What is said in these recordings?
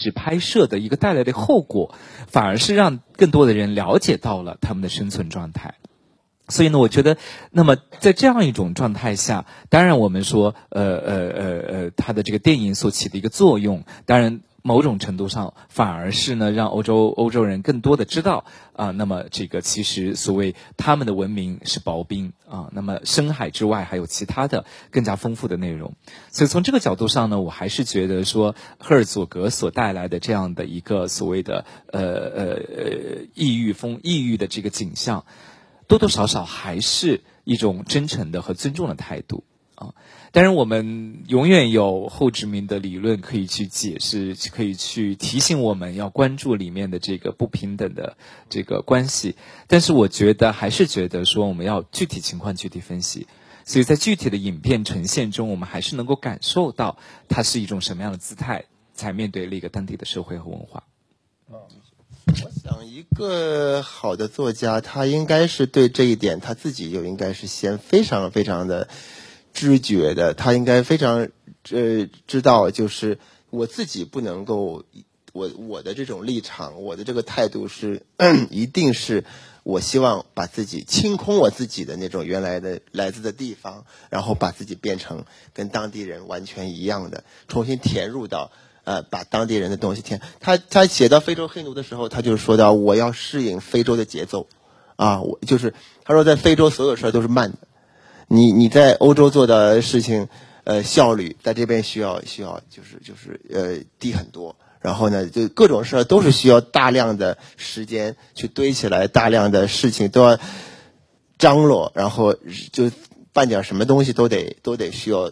制拍摄的一个带来的后果，反而是让更多的人了解到了他们的生存状态。所以呢，我觉得，那么在这样一种状态下，当然我们说，它的这个电影所起的一个作用，当然某种程度上反而是呢，让欧洲人更多的知道那么这个其实所谓他们的文明是薄冰那么深海之外还有其他的更加丰富的内容。所以从这个角度上呢，我还是觉得说，赫尔佐格所带来的这样的一个所谓的异域的这个景象，多多少少还是一种真诚的和尊重的态度当然我们永远有后殖民的理论可以去解释，可以去提醒我们要关注里面的这个不平等的这个关系，但是我还是觉得说我们要具体情况具体分析，所以在具体的影片呈现中，我们还是能够感受到它是一种什么样的姿态才面对了一个当地的社会和文化。 我想一个好的作家，他应该是对这一点他自己就应该是先非常非常的知觉的，他应该非常知道，就是我自己不能够，我的这种立场，我的这个态度是一定是我希望把自己清空我自己的那种原来的来自的地方，然后把自己变成跟当地人完全一样的，重新填入到把当地人的东西填。他写到非洲黑奴的时候，他就说到我要适应非洲的节奏我就是他说在非洲所有事都是慢的，你在欧洲做的事情效率在这边需要就是低很多。然后呢，就各种事都是需要大量的时间去堆起来，大量的事情都要张罗，然后就办点什么东西都得需要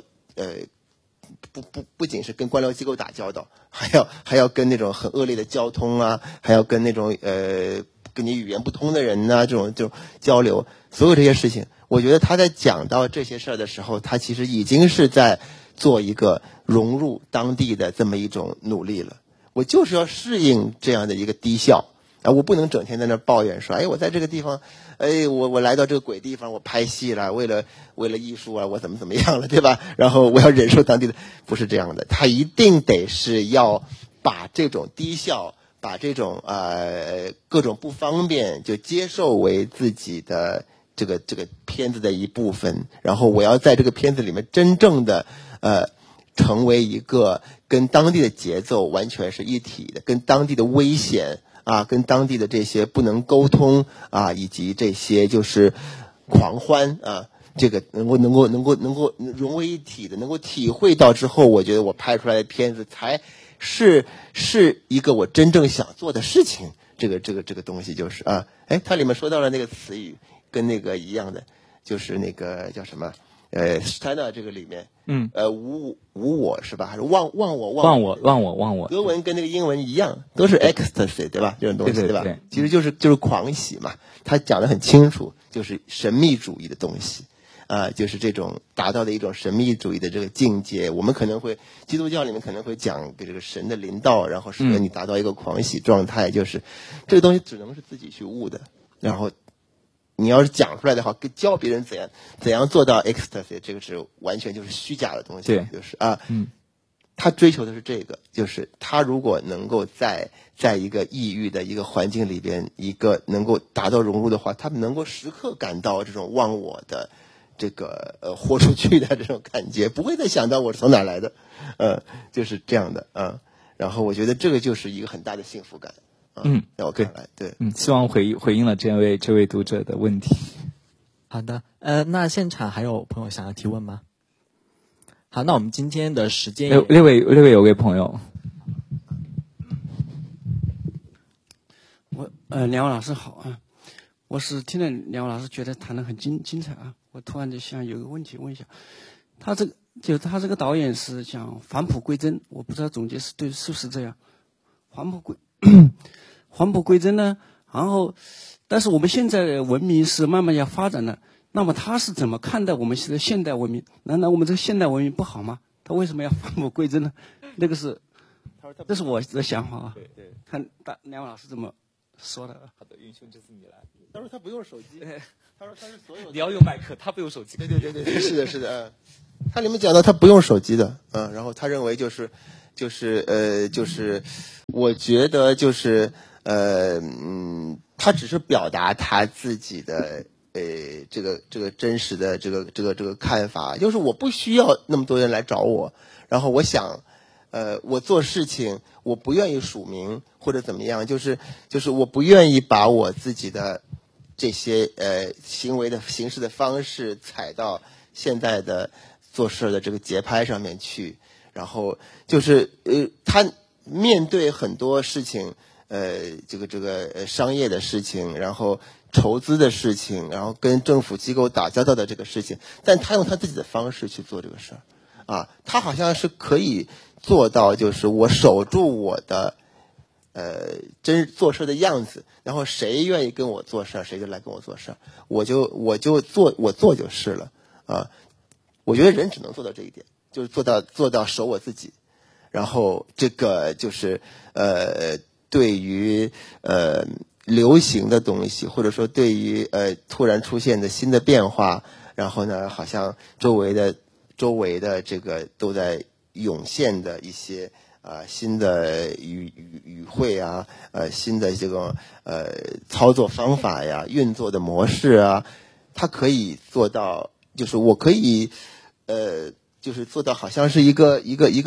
不仅是跟官僚机构打交道，还要跟那种很恶劣的交通还要跟那种跟你语言不通的人这种交流，所有这些事情，我觉得他在讲到这些事儿的时候，他其实已经是在做一个融入当地的这么一种努力了。我就是要适应这样的一个低效我不能整天在那抱怨说，我在这个地方，我来到这个鬼地方，我拍戏了，为了艺术我怎么样了，对吧？然后我要忍受当地的，不是这样的，他一定得是要把这种低效，把这种各种不方便就接受为自己的这个片子的一部分，然后我要在这个片子里面真正的成为一个跟当地的节奏完全是一体的，跟当地的危险跟当地的这些不能沟通以及这些就是狂欢这个能够融为一体的，能够体会到之后，我觉得我拍出来的片子才是一个我真正想做的事情。这个东西就是它里面说到了那个词语跟那个一样的，就是那个叫什么Steiner 这个里面无我是吧？还是忘我？德文跟那个英文一样，都是 ecstasy 对吧？这种东西对吧？其实就是狂喜嘛。他讲得很清楚，就是神秘主义的东西就是这种达到的一种神秘主义的这个境界。我们可能会基督教里面可能会讲给这个神的临到，然后使得你达到一个狂喜状态，就是这个东西只能是自己去悟的，然后你要是讲出来的话，教别人怎样做到 ecstasy， 这个是完全就是虚假的东西。对，就是他追求的是这个，就是他如果能够在一个异域的一个环境里边，一个能够达到融入的话，他们能够时刻感到这种忘我的这个豁出去的这种感觉，不会再想到我是从哪来的，就是这样的然后我觉得这个就是一个很大的幸福感。在我看来，对， 希望回应了这位读者的问题。 好的，那现场还有朋友想要提问吗？好，那我们今天的时间六位有位朋友。 梁老师好我是听了梁老师觉得谈得很精彩我突然就想有个问题问一下，他这个导演是讲返璞归真，我不知道总结是不是这样，返璞归真呢，然后但是我们现在文明是慢慢要发展的，那么他是怎么看待我们现在现代文明？难道我们这个现代文明不好吗？他为什么要返璞归真呢？这是我的想法对， 看梁老师怎么说的。 好的，云兄，这次你来。 他说他不用手机，他说他是所有的。 你要用麦克，他不用手机。 对，是的，他里面讲到他不用手机的，然后他认为就是我觉得他只是表达他自己的这个真实的这个看法，就是我不需要那么多人来找我，然后我想我做事情我不愿意署名或者怎么样，就是我不愿意把我自己的这些行为的形式的方式踩到现在的做事的这个节拍上面去，然后他面对很多事情，商业的事情，然后筹资的事情，然后跟政府机构打交道的这个事情，但他用他自己的方式去做这个事儿，啊，他好像是可以做到，就是我守住我的真做事的样子，然后谁愿意跟我做事，谁就来跟我做事，我就做就是了，啊，我觉得人只能做到这一点，就是做到守我自己。然后这个就是对于流行的东西，或者说对于突然出现的新的变化，然后呢，好像周围的这个都在涌现的一些新的语汇啊，新的这个操作方法呀，运作的模式啊，它可以做到，就是我可以就是做到好像是一个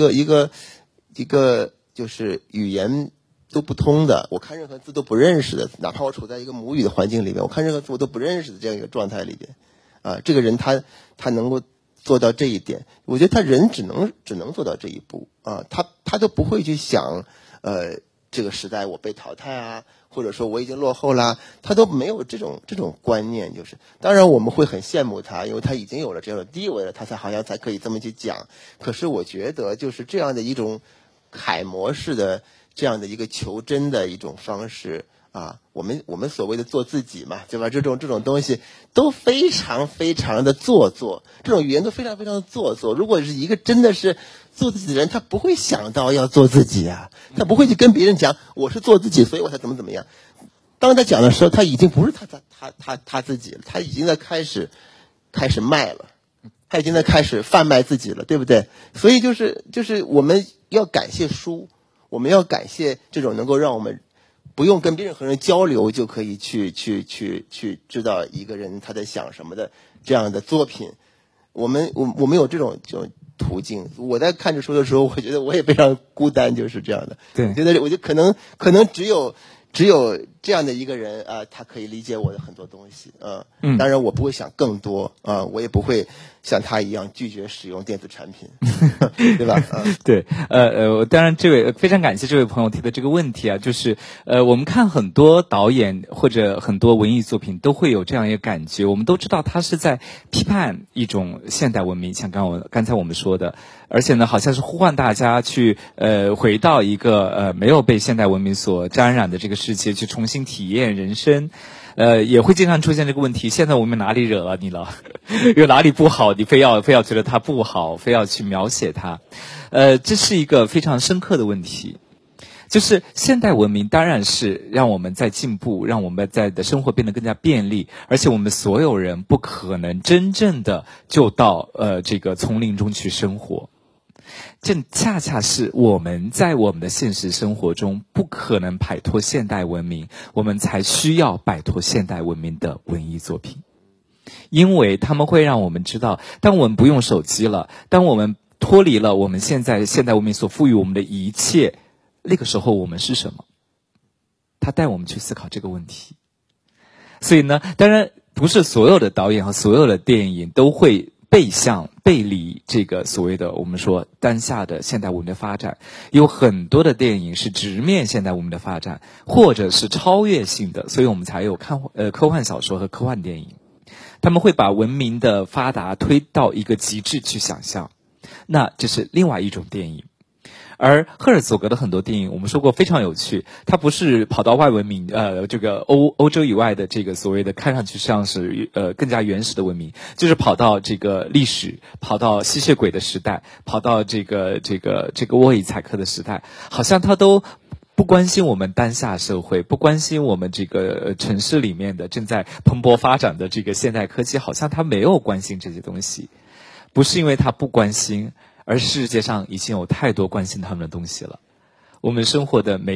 就是语言都不通的，我看任何字都不认识的，哪怕我处在一个母语的环境里面，我看任何字我都不认识的这样一个状态里边，啊，这个人他能够做到这一点，我觉得他人只能做到这一步啊，他都不会去想这个时代我被淘汰啊，或者说我已经落后啦，他都没有这种观念，就是当然我们会很羡慕他，因为他已经有了这样的地位了，他好像才可以这么去讲。可是我觉得就是这样的一种楷模式的这样的一个求真的一种方式啊，我们所谓的做自己嘛，对吧？这种东西都非常非常的做作，这种语言都非常非常的做作。如果是一个真的是做自己的人，他不会想到要做自己啊，他不会去跟别人讲我是做自己，所以我才怎么样。当他讲的时候，他已经不是他自己了，他已经在开始卖了，他已经在开始贩卖自己了，对不对？所以就是我们要感谢书，我们要感谢这种能够让我们不用跟任何人交流就可以去知道一个人他在想什么的这样的作品。我们有这种途径。我在看这书的时候，我觉得我也非常孤单，就是这样的。 对， 我觉得可能只有这样的一个人啊，他可以理解我的很多东西啊。当然我不会想更多啊，我也不会像他一样拒绝使用电子产品，对吧？ 对，当然非常感谢这位朋友提的这个问题啊，就是我们看很多导演或者很多文艺作品都会有这样一个感觉，我们都知道他是在批判一种现代文明，像刚才我们说的，而且呢，好像是呼唤大家去回到一个没有被现代文明所沾染的这个世界，去重新体验人生。也会经常出现这个问题，现在我们哪里惹了你了？有哪里不好，你非要觉得它不好，非要去描写它。这是一个非常深刻的问题。就是现代文明当然是让我们在进步，让我们在的生活变得更加便利，而且我们所有人不可能真正的就到这个丛林中去生活。这恰恰是我们在我们的现实生活中不可能摆脱现代文明，我们才需要摆脱现代文明的文艺作品，因为他们会让我们知道，当我们不用手机了，当我们脱离了我们现在现代文明所赋予我们的一切，那个时候我们是什么？他带我们去思考这个问题。所以呢，当然不是所有的导演和所有的电影都会背离这个所谓的我们说当下的现代文明的发展，有很多的电影是直面现代文明的发展，或者是超越性的，所以我们才有科幻小说和科幻电影，他们会把文明的发达推到一个极致去想象，那这是另外一种电影。而赫尔佐格的很多电影，我们说过非常有趣，他不是跑到外文明，这个欧洲以外的这个所谓的看上去像是更加原始的文明，就是跑到这个历史，跑到吸血鬼的时代，跑到这个沃伊采克的时代，好像他都不关心我们当下社会，不关心我们这个城市里面的正在蓬勃发展的这个现代科技，好像他没有关心这些东西，不是因为他不关心。 而世界上已经有太多关心他们的东西了。我们生活的每